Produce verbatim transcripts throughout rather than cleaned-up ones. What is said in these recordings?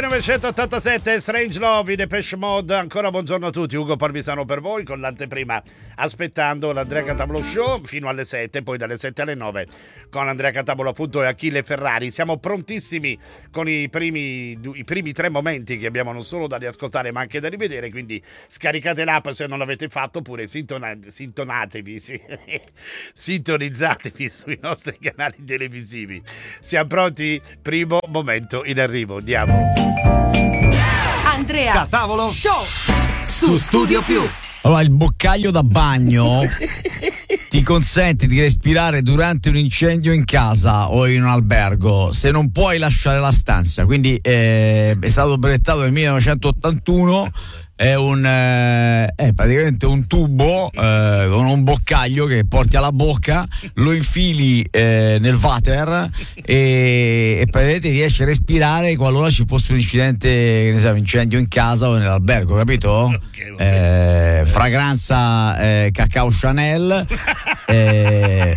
millenovecentottantasette, Strange Love, i Depeche Mode. Ancora buongiorno a tutti, Ugo Parmisano per voi con l'anteprima Aspettando, l'Andrea Catabolo Show fino alle sette, poi dalle sette alle nove con Andrea Catabolo appunto e Achille Ferrari. Siamo prontissimi con i primi, i primi tre momenti che abbiamo non solo da riascoltare ma anche da rivedere, quindi scaricate l'app se non l'avete fatto, oppure sintonatevi, sì, sintonizzatevi sui nostri canali televisivi. Siamo pronti? Primo momento in arrivo, andiamo. Andrea Catabolo Show su Studio Più. Allora, il boccaglio da bagno ti consente di respirare durante un incendio in casa o in un albergo se non puoi lasciare la stanza. Quindi eh, è stato brevettato nel millenovecentottantuno. È un eh, è praticamente un tubo eh, con un boccaglio che porti alla bocca, lo infili eh, nel water e, e praticamente riesci a respirare qualora ci fosse un incidente, che ne so, un incendio in casa o nell'albergo, capito? Eh, fragranza eh, cacao Chanel. Eh,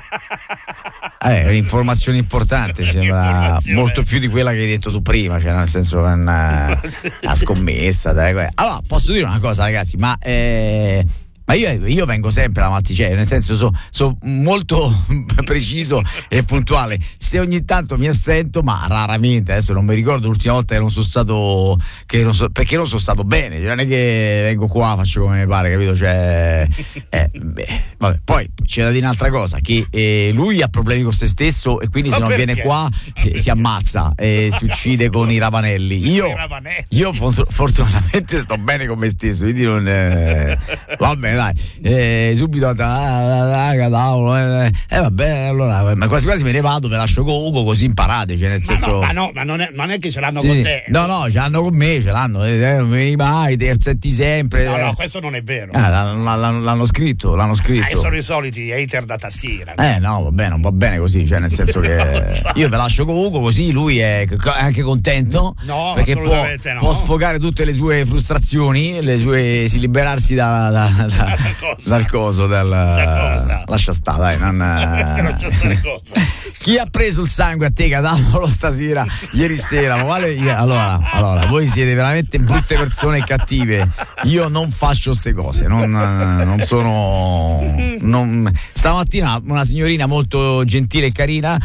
eh, informazione importante, sembra molto più di quella che hai detto tu prima, cioè nel senso una, una scommessa. Dai. Allora, posso dire una cosa, ragazzi, ma eh, ma io, io vengo sempre la mattina, cioè, nel senso sono so molto preciso e puntuale. Se ogni tanto mi assento, ma raramente, adesso non mi ricordo l'ultima volta che non sono stato, che non so, perché non sono stato bene, cioè, non è che vengo qua, faccio come mi pare, capito? Cioè, eh, beh, vabbè. Poi c'è da dire un'altra cosa, che eh, lui ha problemi con se stesso e quindi ma se non viene qua si, si ammazza e si uccide con i ravanelli. Io, io fortunatamente sto bene con me stesso, quindi non eh, va bene. Dai, eh, subito ah, ah, eh, eh vabbè, allora ma quasi quasi me ne vado, ve lascio con Ugo così imparate, cioè nel ma senso no, ma no, ma non è, non è che ce l'hanno sì, con te. No, no, ce l'hanno con me, ce l'hanno, eh, non veni mai, ti senti sempre. No, no, questo non è vero. Ah, l'hanno, l'hanno, l'hanno scritto, l'hanno scritto. Ah, sono i soliti hater da tastiera. Eh no, va bene, non va bene così, cioè nel senso che io ve lascio con Ugo così lui è anche contento, no, perché può, no. può sfogare tutte le sue frustrazioni, le sue, si liberarsi da, da, da dal coso, dal lascia stare, dai, non lascia stare cosa. Chi ha preso il sangue a te, Catabolo, stasera, ieri sera? Ma vale, allora, allora, voi siete veramente brutte persone cattive. Io non faccio queste cose, non, non sono. Non, stamattina una signorina molto gentile e carina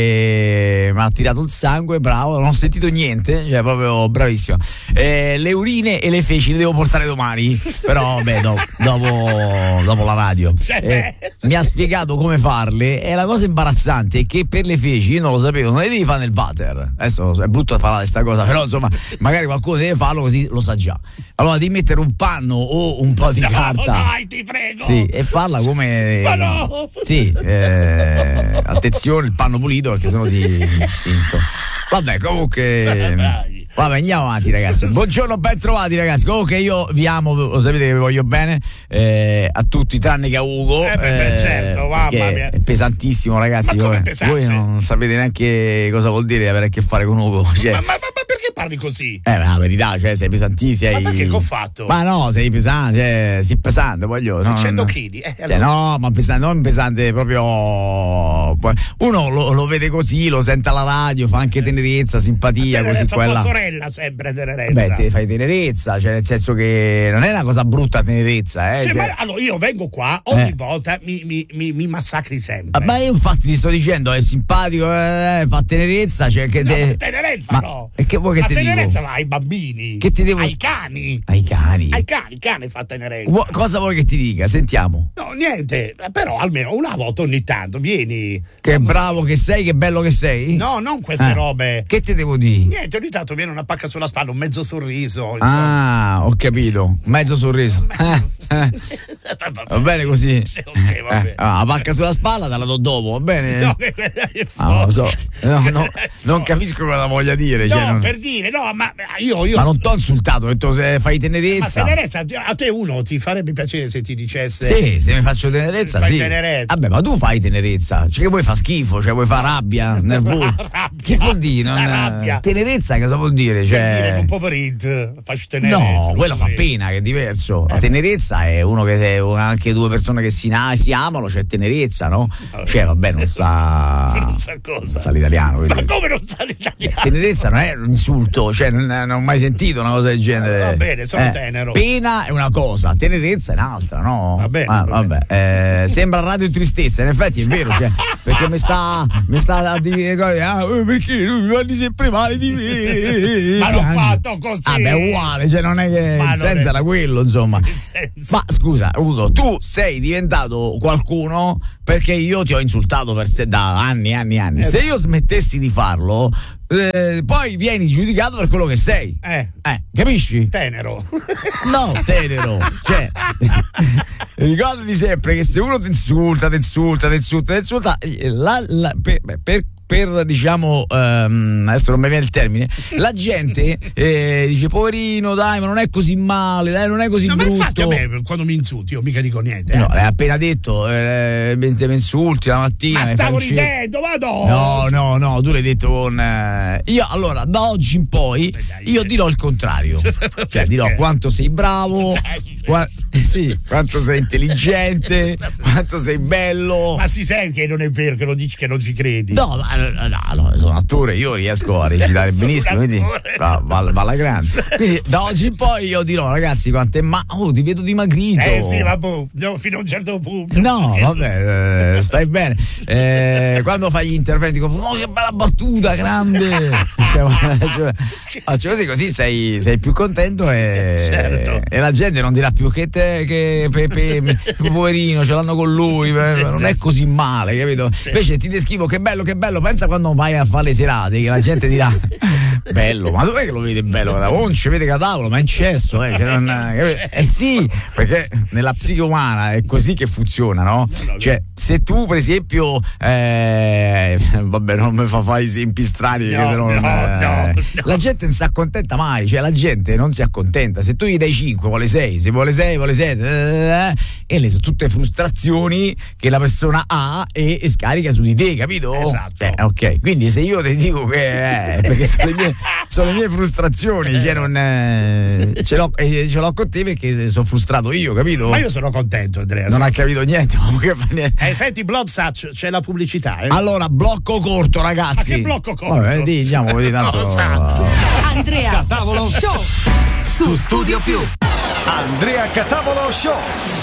che mi ha tirato il sangue, bravo, non ho sentito niente, cioè proprio bravissima. Eh, le urine e le feci le devo portare domani, però beh, do, dopo. dopo la radio eh, mi ha spiegato come farle e la cosa imbarazzante è che per le feci io non lo sapevo, non le devi fare nel water, adesso è brutto parlare questa cosa, però insomma magari qualcuno deve farlo così lo sa già, allora devi mettere un panno o un po' di no, carta dai, ti prego. Sì, e farla come ma no. Sì, eh, attenzione, il panno pulito perché sennò si, si insomma. Vabbè, comunque dai. Vabbè, andiamo avanti, ragazzi. Buongiorno, ben trovati, ragazzi. Comunque io vi amo, lo sapete che vi voglio bene, eh, a tutti tranne che a Ugo. Eh, beh, eh, certo, mamma mia. È pesantissimo, ragazzi. Ma come voi, pesante? voi non sapete neanche cosa vuol dire avere a che fare con Ugo. Cioè, ma, ma, ma, ma perché parli così? Eh, la verità, cioè, sei pesantissimo. Ma sei... perché che ho fatto? Ma no, sei pesante, cioè, sei pesante, voglio. No, cento no. chili. Eh, allora. Cioè, no, ma pesante, non pesante proprio. Uno lo, lo vede così, lo sente alla radio, fa anche tenerezza, simpatia, tenerezza così quella. Tua sorella sempre tenerezza. Beh, te fai tenerezza, cioè nel senso che non è una cosa brutta tenerezza, eh. Cioè, cioè... ma allora io vengo qua, ogni eh. volta mi, mi, mi, mi massacri sempre. Ma io infatti ti sto dicendo, è simpatico, eh, fa tenerezza, cioè che no, te... tenerezza ma... no. E che vuoi che ma ti tenerezza dico? va ai bambini. Che ti devo... Ai cani. Ai cani. Ai cani, cane fa tenerezza. Gu- cosa vuoi che ti dica? Sentiamo. No, niente, però almeno una volta ogni tanto vieni. Che bravo che sei, che bello che sei. No, non queste eh. robe. Che ti devo dire? Niente, ogni tanto viene una pacca sulla spalla, un mezzo sorriso. Insomma. Ah, ho capito. Mezzo sorriso. Va bene così. Sì, okay, va bene. Eh, ah, la pacca sulla spalla te la do dopo, va bene? No, che quella è ah, non lo so. No, no, non capisco cosa voglia dire. No, cioè, non... per dire, no, ma io. io ma non t'ho insultato, ho detto se fai tenerezza. Ma tenerezza, a te uno ti farebbe piacere se ti dicesse. Sì, se mi faccio tenerezza, fai sì. Tenerezza. Vabbè, ma tu fai tenerezza. Cioè che vuoi fa schifo, cioè vuoi fa rabbia, nervoso. Che vuol dire? Non... rabbia. Tenerezza cosa vuol dire? Cioè... Per dire un poverito, faccio tenerezza. No, quello fa pena, che è diverso. La tenerezza tenerezza è uno che anche due persone che si, si amano, c'è tenerezza, no? Cioè vabbè, non sa non sa cosa, non sa l'italiano, quindi. Ma come non sa l'italiano? Tenerezza non è un insulto, cioè non, non ho mai sentito una cosa del genere. Va bene, sono eh, tenero. Pena è una cosa, tenerezza è un'altra, no? Va bene, ah, va vabbè. Eh, sembra radio tristezza, in effetti è vero, cioè, perché mi sta mi sta a dire ah, perché lui mi parli sempre male di me. Ma l'ho fatto così. Ah, beh, è uguale, cioè non è che Ma il senso è... era quello, insomma. senso... Ma scusa, Ugo, tu sei diventato qualcuno perché io ti ho insultato per se da anni e anni e anni. Eh, se io smettessi di farlo, eh, poi vieni giudicato per quello che sei. Eh, eh capisci? Tenero. No, tenero. Cioè, ricordati sempre che se uno ti insulta, ti insulta, ti insulta, ti insulta, la, la, per, per per diciamo um, adesso non mi viene il termine, la gente eh, dice poverino dai, ma non è così male, dai, non è così no, brutto. Ma infatti a me quando mi insulti io mica dico niente. No, hai appena detto eh, mi insulti la mattina. Ma stavo ridendo, vado. No, no, no, tu l'hai detto con eh... io allora da oggi in poi io dirò il contrario. Cioè dirò quanto sei bravo, qua... sì, quanto sei intelligente, quanto sei bello. Ma si sente che non è vero, che lo dici, che non ci credi. No, ma no, no, sono attore, io riesco a recitare benissimo, quindi va, va, va alla grande. Quindi da oggi in poi io dirò ragazzi quante ma oh ti vedo dimagrito. Eh sì, vabbè, no, fino a un certo punto. No, vabbè, eh, stai bene. Eh, quando fai gli interventi dico oh che bella battuta, grande. Cioè, cioè, cioè, così, così sei, sei più contento e, certo. E la gente non dirà più che te che Pepe, poverino, ce l'hanno con lui, sì, non sì, è così male, capito? Sì. Invece ti descrivo che bello, che bello. Pensa quando vai a fare le serate che la gente dirà bello, ma dov'è che lo vede bello? Non ci vede che a tavolo, ma è in cesso, eh, non, eh sì, perché nella psiche umana è così che funziona, no? Cioè, se tu per esempio eh, vabbè, non mi fa fare esempi strani, no, se non, no, eh, no, no. La gente non si accontenta mai, cioè la gente non si accontenta. Se tu gli dai cinque vuole sei, se vuole sei vuole sette eh, e le sono tutte frustrazioni che la persona ha e, e scarica su di te, capito? Esatto. Eh, ok, quindi se io ti dico che eh, perché sono le mie, sono le mie frustrazioni, cioè non eh, ce l'ho eh, ce l'ho con te perché sono frustrato io, capito? Ma io sono contento, Andrea. Non ha capito niente, ma che fa niente. Eh, senti, Bloodsuch, c'è la pubblicità, eh? Allora, blocco corto, ragazzi. Ma che blocco corto? Vabbè, diciamo, vedi tanto. Andrea Catavolo Show su Studio Più. Andrea Catavolo Show.